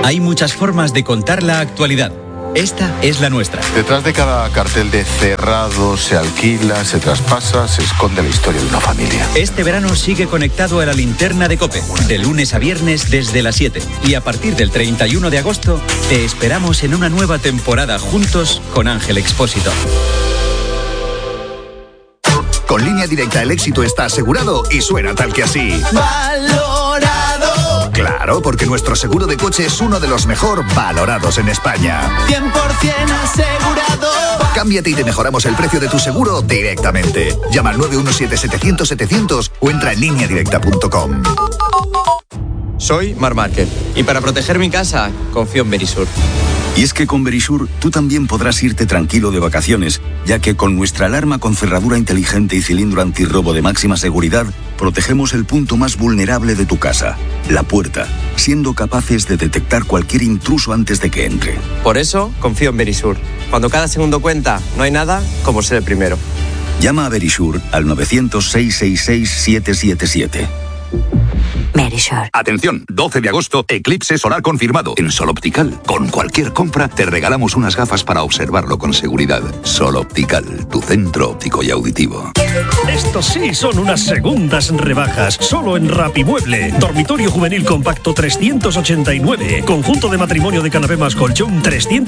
Hay muchas formas de contar la actualidad. Esta es la nuestra. Detrás de cada cartel de cerrado, se alquila, se traspasa, se esconde la historia de una familia. Este verano sigue conectado a la linterna de COPE, de lunes a viernes desde las 7. Y a partir del 31 de agosto, te esperamos en una nueva temporada juntos con Ángel Expósito. Con Línea Directa el éxito está asegurado y suena tal que así. ¡Valorado! Claro, porque nuestro seguro de coche es uno de los mejor valorados en España. 100% asegurado. Cámbiate y te mejoramos el precio de tu seguro directamente. Llama al 917-700-700 o entra en lineadirecta.com. Soy Marc Márquez y para proteger mi casa confío en Verisur. Y es que con Verisur tú también podrás irte tranquilo de vacaciones, ya que con nuestra alarma con cerradura inteligente y cilindro antirrobo de máxima seguridad, protegemos el punto más vulnerable de tu casa, la puerta, siendo capaces de detectar cualquier intruso antes de que entre. Por eso confío en Verisur. Cuando cada segundo cuenta, no hay nada como ser el primero. Llama a Verisur al 900-666-777. Verisur. Atención, 12 de agosto, eclipse solar confirmado en Sol Optical. Con cualquier compra te regalamos unas gafas para observarlo con seguridad. Sol Optical, tu centro óptico y auditivo. Estos sí son unas segundas rebajas, solo en Rapimueble. Dormitorio juvenil compacto 389. Conjunto de matrimonio de canapé más colchón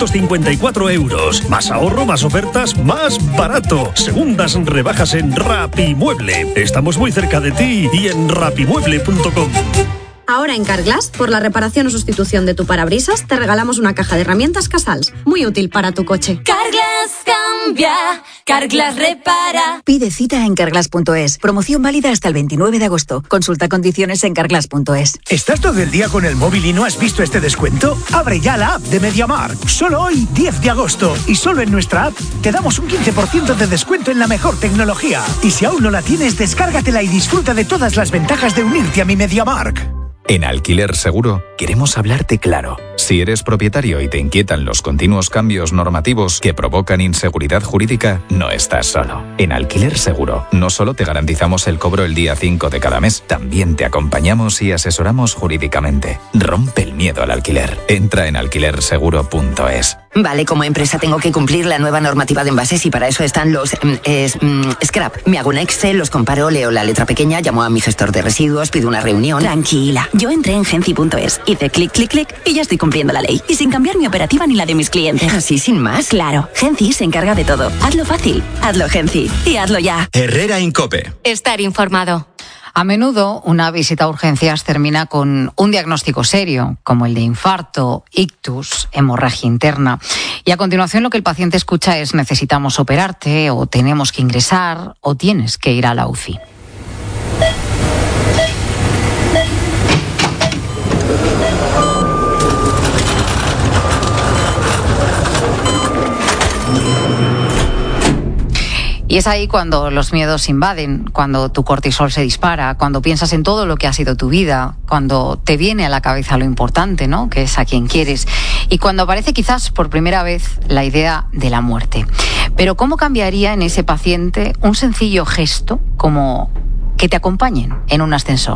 354 euros. Más ahorro, más ofertas, más barato. Segundas rebajas en Rapimueble. Estamos muy cerca de ti y en rapimueble.com. Ahora en Carglass, por la reparación o sustitución de tu parabrisas, te regalamos una caja de herramientas Casals, muy útil para tu coche. Carglass cambia, Carglass repara. Pide cita en carglass.es. Promoción válida hasta el 29 de agosto. Consulta condiciones en carglass.es. ¿Estás todo el día con el móvil y no has visto este descuento? Abre ya la app de MediaMarkt. Solo hoy, 10 de agosto. Y solo en nuestra app te damos un 15% de descuento en la mejor tecnología. Y si aún no la tienes, descárgatela y disfruta de todas las ventajas de unirte a mi MediaMarkt. En Alquiler Seguro queremos hablarte claro. Si eres propietario y te inquietan los continuos cambios normativos que provocan inseguridad jurídica, no estás solo. En Alquiler Seguro no solo te garantizamos el cobro el día 5 de cada mes, también te acompañamos y asesoramos jurídicamente. Rompe el miedo al alquiler. Entra en alquilerseguro.es. Vale, como empresa tengo que cumplir la nueva normativa de envases y para eso están los scrap. Me hago un Excel, los comparo, leo la letra pequeña, llamo a mi gestor de residuos, pido una reunión. Tranquila, yo entré en Genci.es, hice clic, clic, clic y ya estoy cumpliendo la ley. Y sin cambiar mi operativa ni la de mis clientes. ¿Así sin más? Claro, Genci se encarga de todo. Hazlo fácil, hazlo Genci y hazlo ya. Herrera Incope. Estar informado. A menudo, una visita a urgencias termina con un diagnóstico serio, como el de infarto, ictus, hemorragia interna. Y a continuación lo que el paciente escucha es: necesitamos operarte, o tenemos que ingresar, o tienes que ir a la UCI. Y es ahí cuando los miedos invaden, cuando tu cortisol se dispara, cuando piensas en todo lo que ha sido tu vida, cuando te viene a la cabeza lo importante, ¿no?, que es a quien quieres, y cuando aparece quizás por primera vez la idea de la muerte. Pero ¿cómo cambiaría en ese paciente un sencillo gesto como que te acompañen en un ascensor?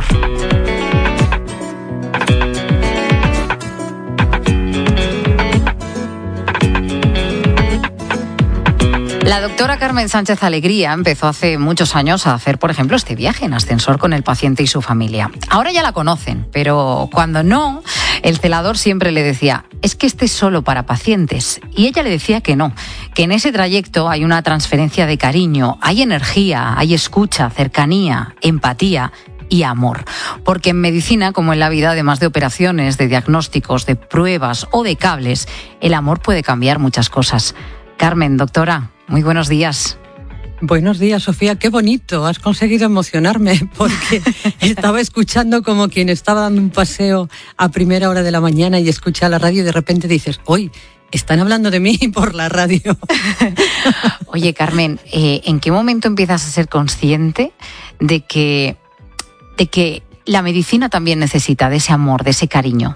La doctora Carmen Sánchez Alegría empezó hace muchos años a hacer, por ejemplo, este viaje en ascensor con el paciente y su familia. Ahora ya la conocen, pero cuando no, el celador siempre le decía: es que este es solo para pacientes. Y ella le decía que no, que en ese trayecto hay una transferencia de cariño, hay energía, hay escucha, cercanía, empatía y amor. Porque en medicina, como en la vida, además de operaciones, de diagnósticos, de pruebas o de cables, el amor puede cambiar muchas cosas. Carmen, doctora, muy buenos días. Buenos días, Sofía. Qué bonito. Has conseguido emocionarme porque estaba escuchando como quien estaba dando un paseo a primera hora de la mañana y escucha la radio y de repente dices: hoy están hablando de mí por la radio. Oye, Carmen, ¿en qué momento empiezas a ser consciente de que la medicina también necesita de ese amor, de ese cariño?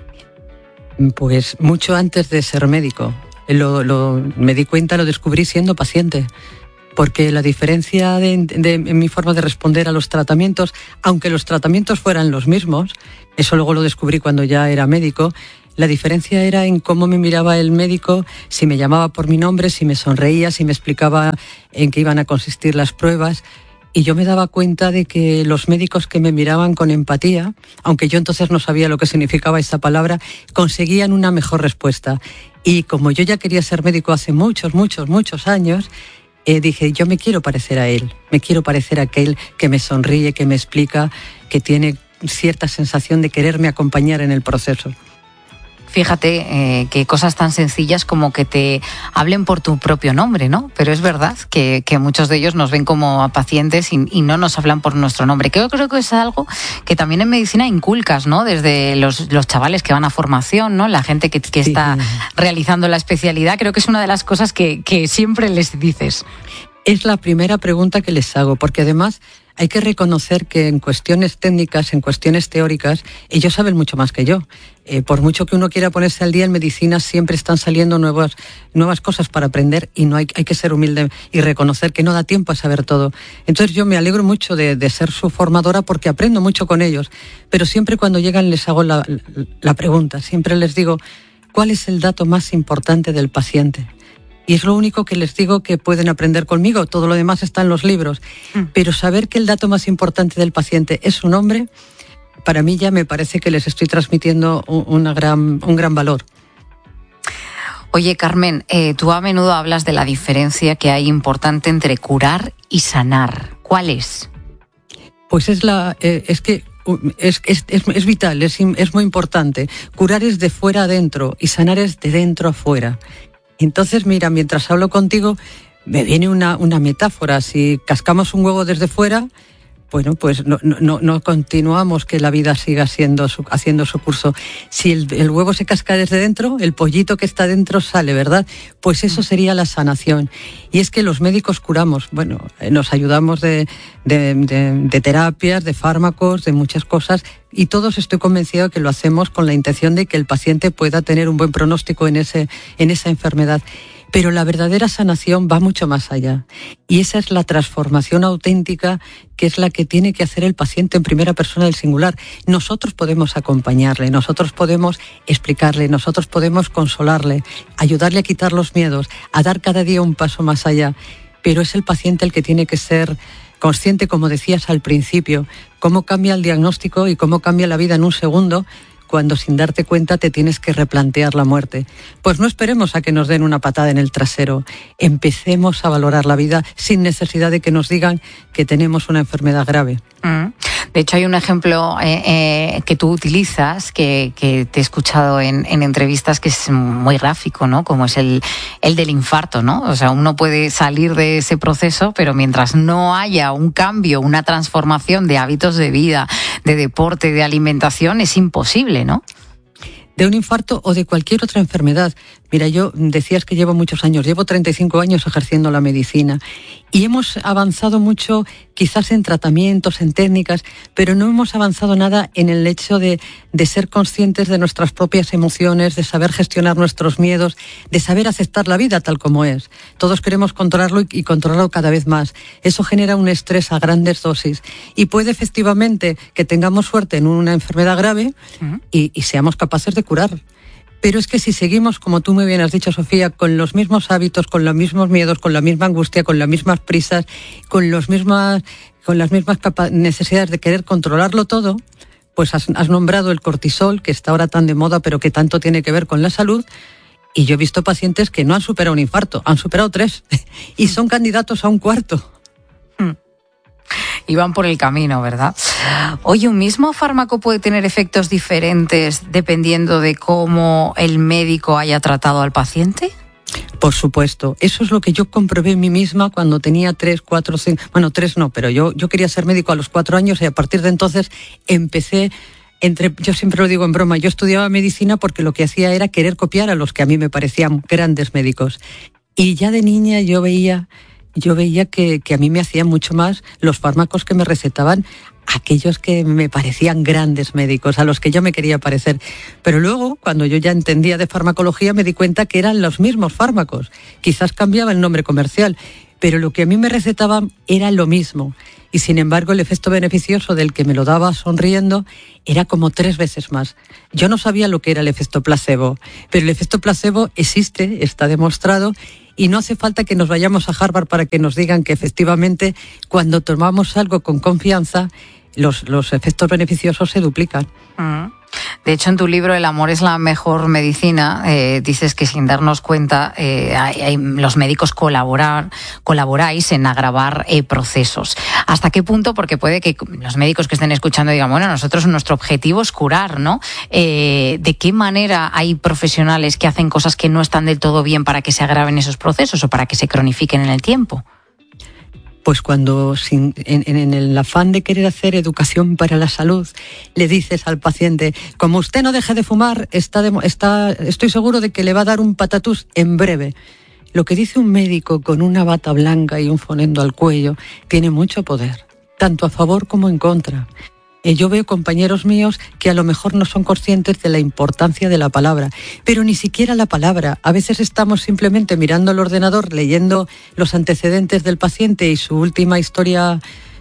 Pues mucho antes de ser médico. Me di cuenta, lo descubrí siendo paciente, porque la diferencia en mi forma de responder a los tratamientos, aunque los tratamientos fueran los mismos, eso luego lo descubrí cuando ya era médico, La diferencia era en cómo me miraba el médico, si me llamaba por mi nombre, si me sonreía, si me explicaba en qué iban a consistir las pruebas. Y yo me daba cuenta de que los médicos que me miraban con empatía, aunque yo entonces no sabía lo que significaba esta palabra, conseguían una mejor respuesta. Y como yo ya quería ser médico hace muchos años, dije, yo me quiero parecer a él, me quiero parecer a aquel que me sonríe, que me explica, que tiene cierta sensación de quererme acompañar en el proceso. Fíjate que cosas tan sencillas como que te hablen por tu propio nombre, ¿no? Pero es verdad que muchos de ellos nos ven como pacientes y no nos hablan por nuestro nombre. Creo que es algo que también en medicina inculcas, ¿no? Desde los chavales que van a formación, ¿no? La gente que está realizando la especialidad. Creo que es una de las cosas que siempre les dices. Es la primera pregunta que les hago, porque además hay que reconocer que en cuestiones técnicas, en cuestiones teóricas, ellos saben mucho más que yo. Por mucho que uno quiera ponerse al día en medicina, siempre están saliendo nuevas cosas para aprender y hay que ser humilde y reconocer que no da tiempo a saber todo. Entonces yo me alegro mucho de ser su formadora porque aprendo mucho con ellos, pero siempre cuando llegan les hago la pregunta, siempre les digo, ¿cuál es el dato más importante del paciente? Y es lo único que les digo que pueden aprender conmigo, todo lo demás está en los libros. Pero saber que el dato más importante del paciente es su nombre, para mí ya me parece que les estoy transmitiendo un gran valor. Oye, Carmen, tú a menudo hablas de la diferencia que hay importante entre curar y sanar. ¿Cuál es? Pues es vital, es muy importante. Curar es de fuera a dentro y sanar es de dentro a fuera. Entonces, mira, mientras hablo contigo, me viene una metáfora. Si cascamos un huevo desde fuera, bueno, pues no continuamos que la vida siga haciendo su curso. Si el huevo se casca desde dentro, el pollito que está dentro sale, ¿verdad? Pues eso sería la sanación. Y es que los médicos curamos, bueno, nos ayudamos de terapias, de fármacos, de muchas cosas, y todos estoy convencido que lo hacemos con la intención de que el paciente pueda tener un buen pronóstico en esa enfermedad. Pero la verdadera sanación va mucho más allá. Y esa es la transformación auténtica que es la que tiene que hacer el paciente en primera persona del singular. Nosotros podemos acompañarle, nosotros podemos explicarle, nosotros podemos consolarle, ayudarle a quitar los miedos, a dar cada día un paso más allá. Pero es el paciente el que tiene que ser consciente, como decías al principio, cómo cambia el diagnóstico y cómo cambia la vida en un segundo, cuando sin darte cuenta te tienes que replantear la muerte. Pues no esperemos a que nos den una patada en el trasero. Empecemos a valorar la vida sin necesidad de que nos digan que tenemos una enfermedad grave. De hecho, hay un ejemplo que tú utilizas, que te he escuchado en entrevistas, que es muy gráfico, ¿no? Como es el del infarto, ¿no? O sea, uno puede salir de ese proceso, pero mientras no haya un cambio, una transformación de hábitos de vida, de deporte, de alimentación, es imposible, ¿no? De un infarto o de cualquier otra enfermedad. Mira, yo decías que llevo muchos años, llevo 35 años ejerciendo la medicina y hemos avanzado mucho quizás en tratamientos, en técnicas, pero no hemos avanzado nada en el hecho de ser conscientes de nuestras propias emociones, de saber gestionar nuestros miedos, de saber aceptar la vida tal como es. Todos queremos controlarlo y controlarlo cada vez más. Eso genera un estrés a grandes dosis y puede efectivamente que tengamos suerte en una enfermedad grave y seamos capaces de curar. Pero es que si seguimos, como tú muy bien has dicho, Sofía, con los mismos hábitos, con los mismos miedos, con la misma angustia, con las mismas prisas, con las mismas necesidades de querer controlarlo todo, pues has nombrado el cortisol, que está ahora tan de moda, pero que tanto tiene que ver con la salud. Y yo he visto pacientes que no han superado un infarto, han superado 3 y son candidatos a un 4. Y van por el camino, ¿verdad? Oye, ¿un mismo fármaco puede tener efectos diferentes dependiendo de cómo el médico haya tratado al paciente? Por supuesto. Eso es lo que yo comprobé en mí misma cuando tenía 3, 4, 5... Bueno, 3 no, pero yo quería ser médico a los 4 años y a partir de entonces empecé... Yo siempre lo digo en broma, yo estudiaba medicina porque lo que hacía era querer copiar a los que a mí me parecían grandes médicos. Y ya de niña yo veía que a mí me hacían mucho más los fármacos que me recetaban aquellos que me parecían grandes médicos, a los que yo me quería parecer. Pero luego, cuando yo ya entendía de farmacología, me di cuenta que eran los mismos fármacos. Quizás cambiaba el nombre comercial, pero lo que a mí me recetaban era lo mismo. y sin embargo el efecto beneficioso del que me lo daba sonriendo era como 3 veces más. Yo no sabía lo que era el efecto placebo, pero el efecto placebo existe, está demostrado, y no hace falta que nos vayamos a Harvard para que nos digan que efectivamente cuando tomamos algo con confianza, los efectos beneficiosos se duplican. De hecho, en tu libro El amor es la mejor medicina, dices que sin darnos cuenta los médicos colaboráis en agravar procesos. ¿Hasta qué punto? Porque puede que los médicos que estén escuchando digan, bueno, nosotros nuestro objetivo es curar, ¿no? ¿De qué manera hay profesionales que hacen cosas que no están del todo bien para que se agraven esos procesos o para que se cronifiquen en el tiempo? Pues cuando en el afán de querer hacer educación para la salud, le dices al paciente, como usted no deje de fumar, estoy seguro de que le va a dar un patatús en breve. Lo que dice un médico con una bata blanca y un fonendo al cuello tiene mucho poder, tanto a favor como en contra. Yo veo compañeros míos que a lo mejor no son conscientes de la importancia de la palabra, pero ni siquiera la palabra. A veces estamos simplemente mirando el ordenador, leyendo los antecedentes del paciente y su última historia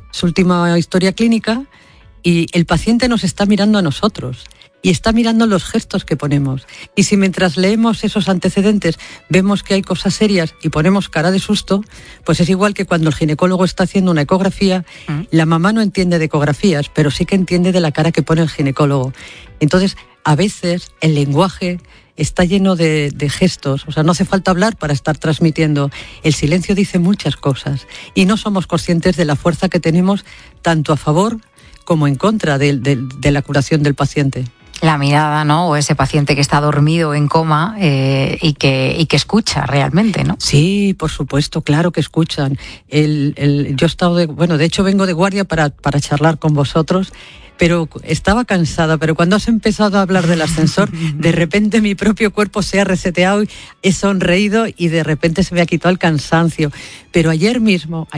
clínica, y el paciente nos está mirando a nosotros y está mirando los gestos que ponemos. Y si mientras leemos esos antecedentes vemos que hay cosas serias y ponemos cara de susto, pues es igual que cuando el ginecólogo está haciendo una ecografía, la mamá no entiende de ecografías, pero sí que entiende de la cara que pone el ginecólogo. Entonces, a veces el lenguaje está lleno de gestos, o sea, no hace falta hablar para estar transmitiendo. El silencio dice muchas cosas y no somos conscientes de la fuerza que tenemos tanto a favor como en contra de la curación del paciente. La mirada, ¿no? O ese paciente que está dormido en coma y que escucha realmente, ¿no? Sí, por supuesto, claro que escuchan. Yo he estado de hecho vengo de guardia para charlar con vosotros, pero estaba cansada, pero cuando has empezado a hablar del ascensor, de repente mi propio cuerpo se ha reseteado, he sonreído y de repente se me ha quitado el cansancio. Pero ayer mismo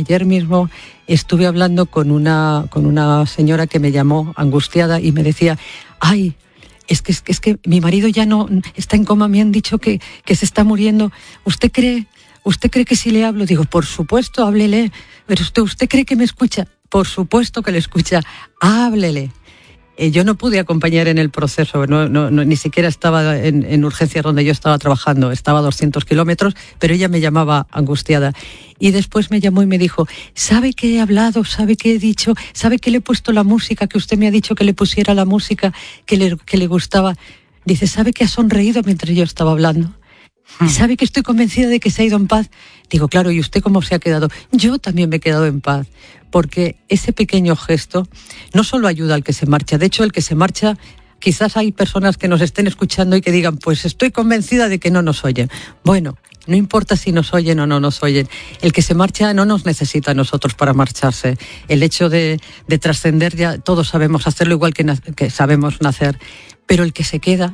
estuve hablando con una señora que me llamó angustiada y me decía, ay, es que mi marido ya no está en coma, me han dicho que se está muriendo. ¿Usted cree que si le hablo? Digo, por supuesto, háblele. Pero ¿usted cree que me escucha? Por supuesto que le escucha. Háblele. Yo no pude acompañar en el proceso, ni siquiera estaba en urgencias donde yo estaba trabajando, estaba a 200 kilómetros, pero ella me llamaba angustiada. Y después me llamó y me dijo, ¿sabe que he hablado? ¿Sabe que he dicho? ¿Sabe que le he puesto la música? Que usted me ha dicho que le pusiera la música que le gustaba. Dice, ¿sabe que ha sonreído mientras yo estaba hablando? ¿Y sabe que estoy convencida de que se ha ido en paz? Digo, claro, ¿y usted cómo se ha quedado? Yo también me he quedado en paz, porque ese pequeño gesto no solo ayuda al que se marcha, de hecho el que se marcha, quizás hay personas que nos estén escuchando y que digan, pues estoy convencida de que no nos oyen. Bueno, no importa si nos oyen o no nos oyen, el que se marcha no nos necesita a nosotros para marcharse. El hecho de trascender ya todos sabemos hacerlo igual que sabemos nacer, pero el que se queda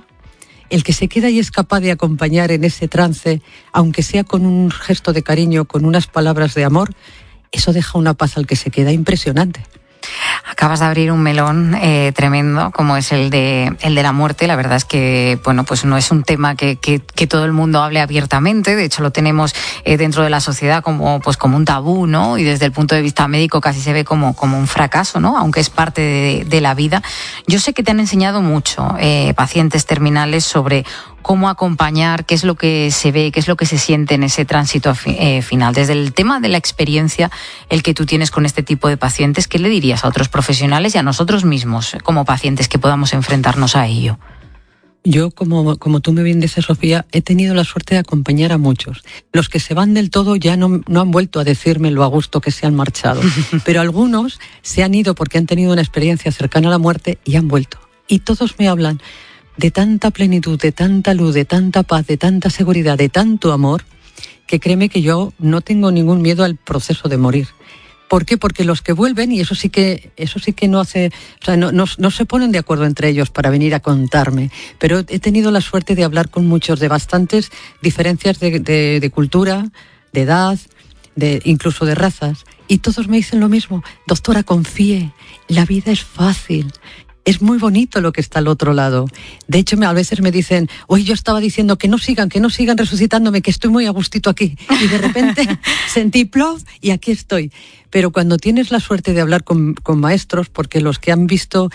y es capaz de acompañar en ese trance, aunque sea con un gesto de cariño, con unas palabras de amor, eso deja una paz al que se queda impresionante. Acabas de abrir un melón tremendo, como es el de la muerte. La verdad es que, bueno, pues no es un tema que todo el mundo hable abiertamente. De hecho, lo tenemos dentro de la sociedad como un tabú, ¿no? Y desde el punto de vista médico casi se ve como un fracaso, ¿no? Aunque es parte de la vida. Yo sé que te han enseñado mucho pacientes terminales sobre cómo acompañar, qué es lo que se ve, qué es lo que se siente en ese tránsito final. Desde el tema de la experiencia, el que tú tienes con este tipo de pacientes, ¿qué le dirías a otros profesionales y a nosotros mismos como pacientes que podamos enfrentarnos a ello? Yo, como tú me bien dices, Sofía, he tenido la suerte de acompañar a muchos. Los que se van del todo ya no han vuelto a decirme lo a gusto que se han marchado, pero algunos se han ido porque han tenido una experiencia cercana a la muerte y han vuelto. Y todos me hablan de tanta plenitud, de tanta luz, de tanta paz, de tanta seguridad, de tanto amor, que créeme que yo no tengo ningún miedo al proceso de morir. ¿Por qué? Porque los que vuelven, y eso sí que no hace, o sea, no se ponen de acuerdo entre ellos para venir a contarme, pero he tenido la suerte de hablar con muchos, de bastantes diferencias de cultura, de edad, incluso de razas, y todos me dicen lo mismo: doctora, confíe, la vida es fácil. Es muy bonito lo que está al otro lado. De hecho, a veces me dicen, hoy yo estaba diciendo que no sigan resucitándome, que estoy muy a gustito aquí. Y de repente sentí plof y aquí estoy. Pero cuando tienes la suerte de hablar con maestros, porque los que han visto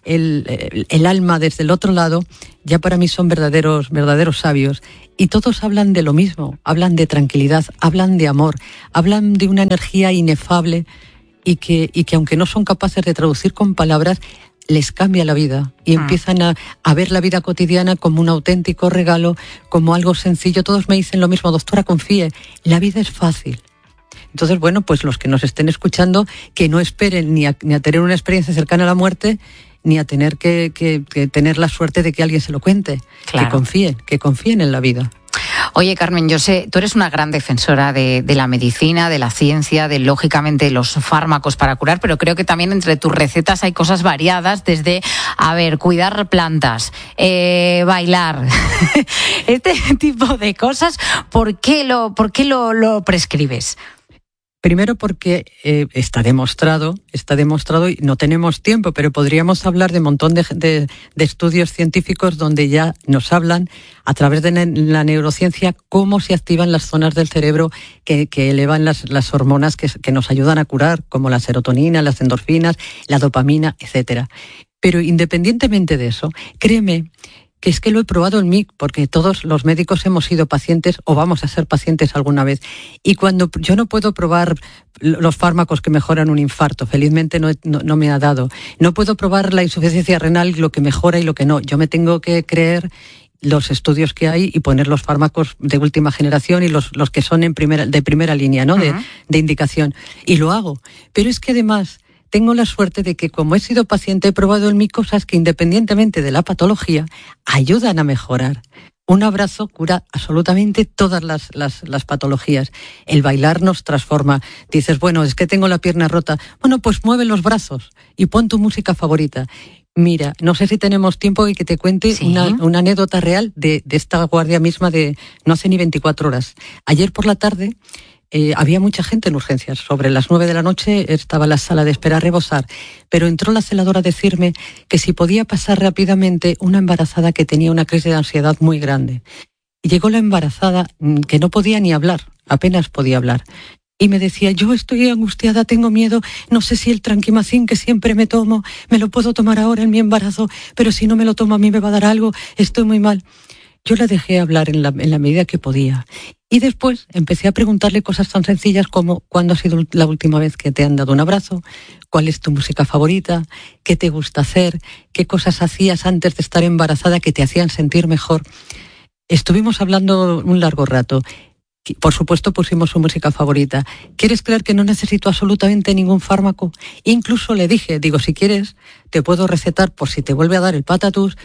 el alma desde el otro lado, ya para mí son verdaderos sabios. Y todos hablan de lo mismo, hablan de tranquilidad, hablan de amor, hablan de una energía inefable y que aunque no son capaces de traducir con palabras, les cambia la vida y empiezan a ver la vida cotidiana como un auténtico regalo, como algo sencillo. Todos me dicen lo mismo, doctora, confíe, la vida es fácil. Entonces, bueno, pues los que nos estén escuchando, que no esperen ni a tener una experiencia cercana a la muerte, ni a tener que tener la suerte de que alguien se lo cuente. Claro. Que confíen en la vida. Oye, Carmen, yo sé, tú eres una gran defensora de la medicina, de la ciencia, de, lógicamente, los fármacos para curar, pero creo que también entre tus recetas hay cosas variadas, desde, cuidar plantas, bailar, este tipo de cosas. ¿Por qué lo prescribes? Primero porque está demostrado y no tenemos tiempo, pero podríamos hablar de un montón de estudios científicos donde ya nos hablan a través de la neurociencia cómo se activan las zonas del cerebro que elevan las hormonas que nos ayudan a curar, como la serotonina, las endorfinas, la dopamina, etcétera. Pero independientemente de eso, créeme que es que lo he probado en mí, porque todos los médicos hemos sido pacientes o vamos a ser pacientes alguna vez. Y cuando yo no puedo probar los fármacos que mejoran un infarto, felizmente no me ha dado. No puedo probar la insuficiencia renal, lo que mejora y lo que no. Yo me tengo que creer los estudios que hay y poner los fármacos de última generación y los que son de primera línea, ¿no? Uh-huh. de indicación. Y lo hago. Pero es que además tengo la suerte de que, como he sido paciente, he probado en mí cosas que, independientemente de la patología, ayudan a mejorar. Un abrazo cura absolutamente todas las patologías. El bailar nos transforma. Dices, bueno, es que tengo la pierna rota. Bueno, pues mueve los brazos y pon tu música favorita. Mira, no sé si tenemos tiempo y que te cuente una anécdota real de esta guardia misma de no hace ni 24 horas. Ayer por la tarde había mucha gente en urgencias. Sobre las 9 de la noche estaba la sala de espera a rebosar, pero entró la celadora a decirme que si podía pasar rápidamente una embarazada que tenía una crisis de ansiedad muy grande. Y llegó la embarazada que no podía ni hablar, apenas podía hablar. Y me decía, yo estoy angustiada, tengo miedo, no sé si el Tranquimacin que siempre me tomo, me lo puedo tomar ahora en mi embarazo, pero si no me lo tomo a mí me va a dar algo, estoy muy mal. Yo la dejé hablar en la medida que podía. Y después empecé a preguntarle cosas tan sencillas como ¿cuándo ha sido la última vez que te han dado un abrazo? ¿Cuál es tu música favorita? ¿Qué te gusta hacer? ¿Qué cosas hacías antes de estar embarazada que te hacían sentir mejor? Estuvimos hablando un largo rato. Por supuesto pusimos su música favorita. ¿Quieres creer que no necesito absolutamente ningún fármaco? Incluso le dije, si quieres, te puedo recetar, por si te vuelve a dar el patatus,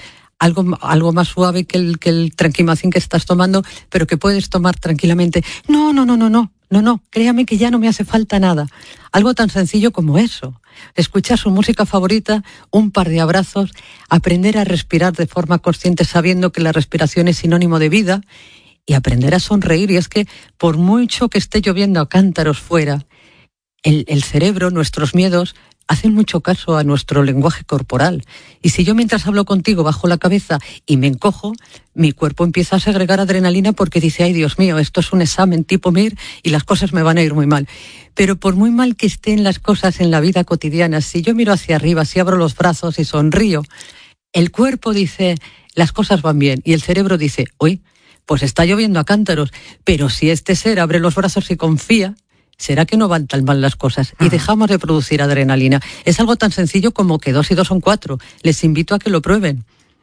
algo más suave que el Tranquimacin que estás tomando, pero que puedes tomar tranquilamente. No, créame que ya no me hace falta nada. Algo tan sencillo como eso. Escuchar su música favorita, un par de abrazos, aprender a respirar de forma consciente sabiendo que la respiración es sinónimo de vida y aprender a sonreír. Y es que por mucho que esté lloviendo a cántaros fuera, el cerebro, nuestros miedos, hacen mucho caso a nuestro lenguaje corporal. Y si yo mientras hablo contigo bajo la cabeza y me encojo, mi cuerpo empieza a segregar adrenalina porque dice, ay Dios mío, esto es un examen tipo MIR y las cosas me van a ir muy mal. Pero por muy mal que estén las cosas en la vida cotidiana, si yo miro hacia arriba, si abro los brazos y sonrío, el cuerpo dice, las cosas van bien. Y el cerebro dice, uy, pues está lloviendo a cántaros, pero si este ser abre los brazos y confía, ¿será que no van tan mal las cosas? Y dejamos de producir adrenalina. Es algo tan sencillo como que 2 y 2 son 4. Les invito a que lo prueben.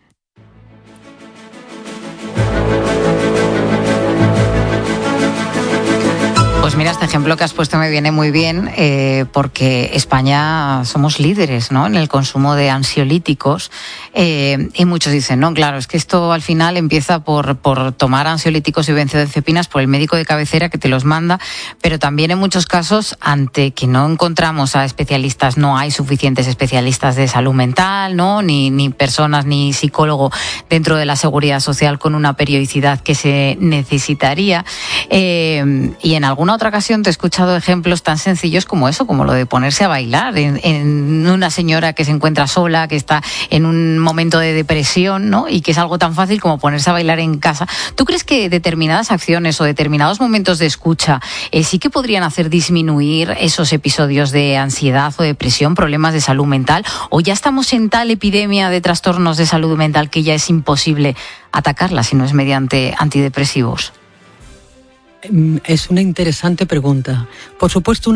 Pues mira, este ejemplo que has puesto me viene muy bien porque España somos líderes, ¿no?, en el consumo de ansiolíticos y muchos dicen, no, claro, es que esto al final empieza por tomar ansiolíticos y benzodiazepinas por el médico de cabecera que te los manda, pero también en muchos casos ante que no encontramos a especialistas, no hay suficientes especialistas de salud mental, ¿no?, ni personas ni psicólogo dentro de la seguridad social con una periodicidad que se necesitaría y en alguna otra ocasión pronto he escuchado ejemplos tan sencillos como eso, como lo de ponerse a bailar en una señora que se encuentra sola, que está en un momento de depresión, ¿no? Y que es algo tan fácil como ponerse a bailar en casa. ¿Tú crees que determinadas acciones o determinados momentos de escucha sí que podrían hacer disminuir esos episodios de ansiedad o depresión, problemas de salud mental? ¿O ya estamos en tal epidemia de trastornos de salud mental que ya es imposible atacarla si no es mediante antidepresivos? Es una interesante pregunta. Por supuesto,